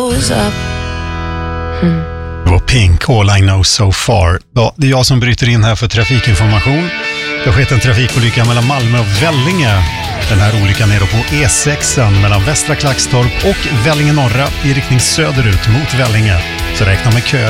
Det var Pink, All I Know So Far. Ja, det är jag som bryter in här för trafikinformation. Det har skett en trafikolycka mellan Malmö och Vellinge. Den här olyckan är då på E6 mellan Västra Klackstorp och Vellinge norra i riktning söderut mot Vellinge. Så räkna med köer.